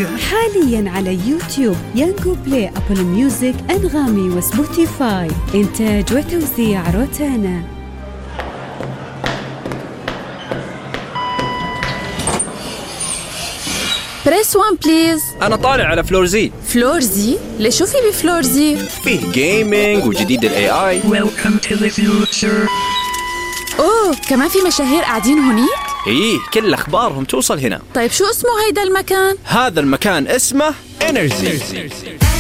حاليا على يوتيوب، يانجو بلاي، أبل ميوزك، أنغامي وسبوتيفاي. إنتاج وتوزيع روتانا. بريس 1 بليز. أنا طالع على فلور زي. فلور زي؟ ليش شو في بفلور زي؟ فيه جيمينج وجديد ال AI. Welcome to the future. أوه، كمان في مشاهير قاعدين هونيك؟ إيه، كل أخبارهم توصل هنا. طيب شو اسمه هيدا المكان؟ هذا المكان اسمه Energy.